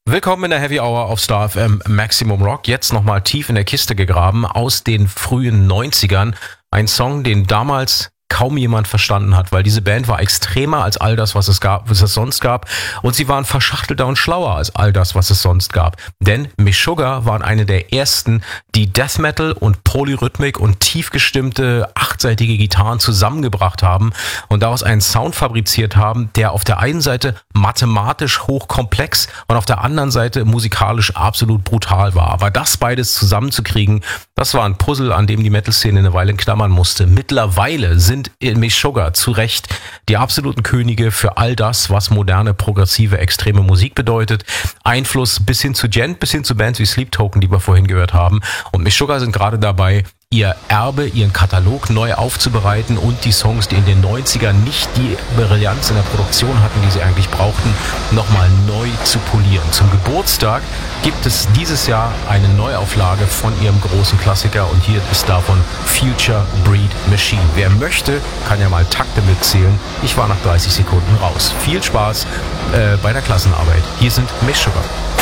Willkommen in der Heavy Hour auf Star FM Maximum Rock. Jetzt nochmal tief in der Kiste gegraben aus den frühen 90ern. Ein Song, den damals kaum jemand verstanden hat, weil diese Band war extremer als all das, was es sonst gab. Und sie waren verschachtelter und schlauer als all das, was es sonst gab. Denn Meshuggah waren eine der ersten, die Death Metal und Polyrhythmik und tief gestimmte achtseitige Gitarren zusammengebracht haben und daraus einen Sound fabriziert haben, der auf der einen Seite mathematisch hochkomplex und auf der anderen Seite musikalisch absolut brutal war. Aber das beides zusammenzukriegen, das war ein Puzzle, an dem die Metal-Szene eine Weile klammern musste. Mittlerweile sind Meshuggah zu Recht die absoluten Könige für all das, was moderne, progressive, extreme Musik bedeutet. Einfluss bis hin zu Gent, bis hin zu Bands wie Sleep Token, die wir vorhin gehört haben. Und Meshuggah sind gerade dabei, ihr Erbe, ihren Katalog neu aufzubereiten und die Songs, die in den 90ern nicht die Brillanz in der Produktion hatten, die sie eigentlich brauchten, nochmal neu zu polieren. Zum Geburtstag gibt es dieses Jahr eine Neuauflage von ihrem großen Klassiker und hier ist davon Future Breed Machine. Wer möchte, kann ja mal Takte mitzählen. Ich war nach 30 Sekunden raus. Viel Spaß bei der Klassenarbeit. Hier sind Meshuggah.